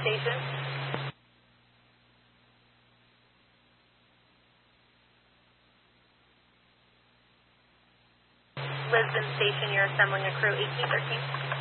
Station. Lisbon Station, you're assembling a crew 1813.